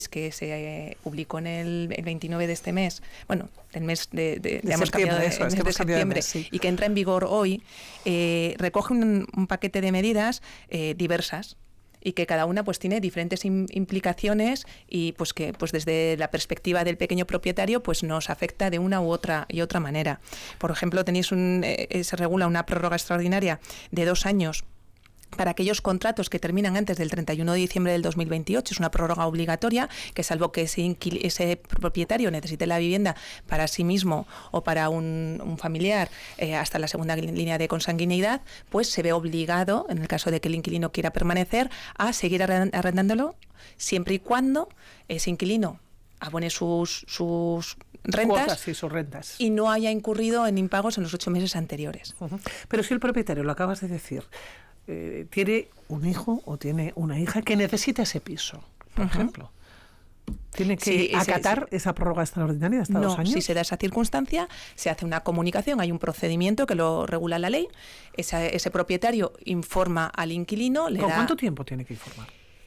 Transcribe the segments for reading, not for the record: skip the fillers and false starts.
que se publicó en el 29 de este mes, bueno, el mes de septiembre, sí, y que entra en vigor hoy, recoge un paquete de medidas diversas, y que cada una pues tiene diferentes implicaciones, y pues que pues desde la perspectiva del pequeño propietario pues nos afecta de una u otra manera. Por ejemplo, tenéis se regula una prórroga extraordinaria de 2 años para aquellos contratos que terminan antes del 31 de diciembre del 2028. Es una prórroga obligatoria que, salvo que ese propietario necesite la vivienda para sí mismo o para un familiar hasta la segunda línea de consanguineidad, pues se ve obligado, en el caso de que el inquilino quiera permanecer, a seguir arrendándolo siempre y cuando ese inquilino abone sus rentas, cuotas y sus rentas, y no haya incurrido en impagos en los 8 meses anteriores. Pero si el propietario, lo acabas de decir, tiene un hijo o tiene una hija que necesita ese piso, por ejemplo, ¿tiene que acatar esa prórroga extraordinaria hasta 2 años? Si se da esa circunstancia, se hace una comunicación, hay un procedimiento que lo regula la ley, ese propietario informa al inquilino. ¿Con cuánto tiempo tiene que informar?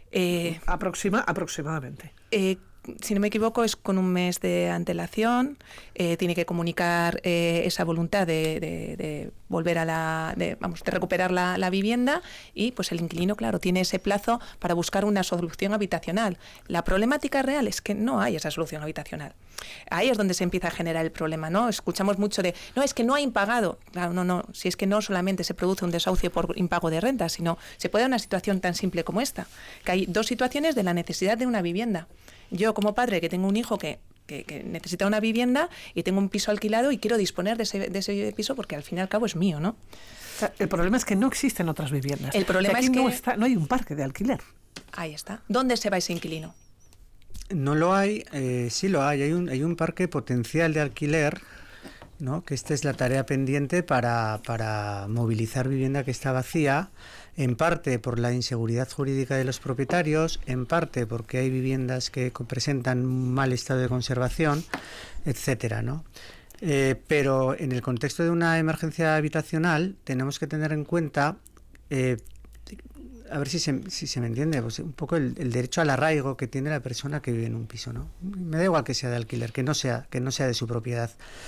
Aproximadamente. Si no me equivoco, es con 1 mes de antelación. Tiene que comunicar esa voluntad de volver de recuperar la vivienda, y pues el inquilino, claro, tiene ese plazo para buscar una solución habitacional. La problemática real es que no hay esa solución habitacional. Ahí es donde se empieza a generar el problema, ¿no? Escuchamos mucho no, es que no ha impagado. Claro, no, si es que no solamente se produce un desahucio por impago de rentas, sino se puede dar una situación tan simple como esta, que hay 2 situaciones de la necesidad de una vivienda. Yo, como padre, que tengo un hijo que necesita una vivienda y tengo un piso alquilado y quiero disponer de ese piso porque al fin y al cabo es mío, ¿no? O sea, el problema es que no existen otras viviendas. El problema es que no hay un parque de alquiler. Ahí está. ¿Dónde se va ese inquilino? No lo hay, sí lo hay. Hay un parque potencial de alquiler, ¿no? Que esta es la tarea pendiente para movilizar vivienda que está vacía, en parte por la inseguridad jurídica de los propietarios, en parte porque hay viviendas que presentan un mal estado de conservación, etcétera, ¿no? Pero en el contexto de una emergencia habitacional tenemos que tener en cuenta, a ver si se me entiende, pues un poco el derecho al arraigo que tiene la persona que vive en un piso, ¿no? Me da igual que sea de alquiler, que no sea de su propiedad.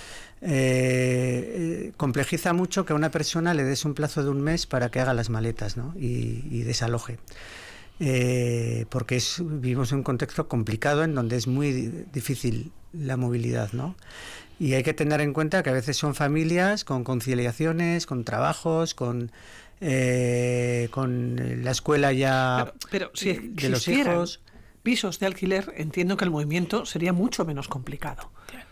Complejiza mucho que a una persona le des un plazo de 1 mes para que haga las maletas, ¿no? y desaloje, porque vivimos en un contexto complicado en donde es muy difícil la movilidad, ¿no? Y hay que tener en cuenta que a veces son familias con conciliaciones, con trabajos, con la escuela ya pero si de los hijos. Pisos de alquiler, entiendo que el movimiento sería mucho menos complicado.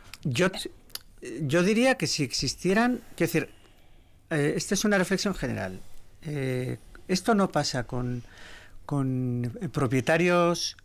Yo diría que si existieran, quiero decir, esta es una reflexión general. Esto no pasa con propietarios,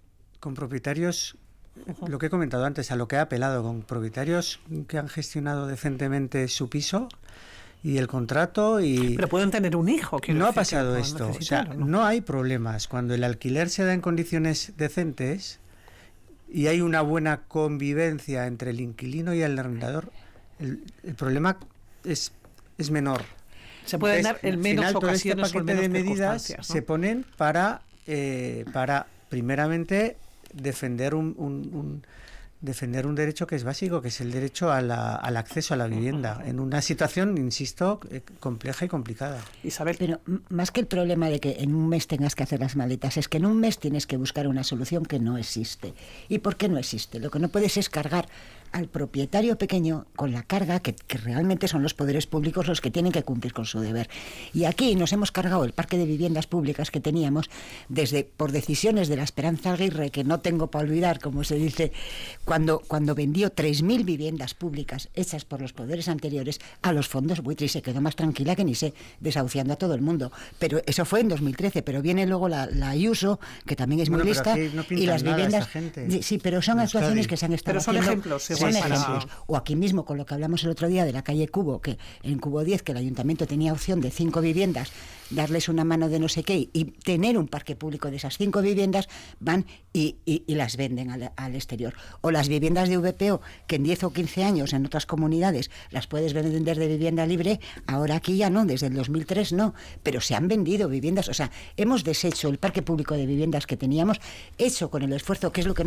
lo que he comentado antes, a lo que he apelado, con propietarios que han gestionado decentemente su piso y el contrato Pero pueden tener un hijo. No ha pasado esto. O sea, no hay problemas. Cuando el alquiler se da en condiciones decentes y hay una buena convivencia entre el inquilino y el arrendador, el problema es menor. Se pueden dar en menos ocasiones todo este paquete de medidas, ¿no? Se ponen para primeramente defender un derecho que es básico, que es el derecho al acceso a la vivienda, en una situación, insisto, compleja y complicada. Isabel. Pero más que el problema de que en 1 mes tengas que hacer las maletas, es que en 1 mes tienes que buscar una solución que no existe. ¿Y por qué no existe? Lo que no puedes es cargar al propietario pequeño con la carga que realmente son los poderes públicos los que tienen que cumplir con su deber. Y aquí nos hemos cargado el parque de viviendas públicas que teníamos por decisiones de la Esperanza Aguirre, que no tengo para olvidar, como se dice, cuando vendió 3.000 viviendas públicas hechas por los poderes anteriores a los fondos buitre, y se quedó más tranquila que ni sé, desahuciando a todo el mundo. Pero eso fue en 2013, pero viene luego la Ayuso, que también es muy lista, no y las viviendas... gente. Sí, pero son actuaciones que se han estado haciendo. Pero son ejemplos. son ejemplos. O aquí mismo, con lo que hablamos el otro día de la calle Cubo, que en Cubo 10, que el ayuntamiento tenía opción de 5 viviendas, darles una mano de no sé qué y tener un parque público de esas 5 viviendas, van y las venden al exterior. O las viviendas de VPO, que en 10 o 15 años en otras comunidades las puedes vender de vivienda libre, ahora aquí ya no, desde el 2003 no, pero se han vendido viviendas. O sea, hemos deshecho el parque público de viviendas que teníamos, hecho con el esfuerzo, que es lo que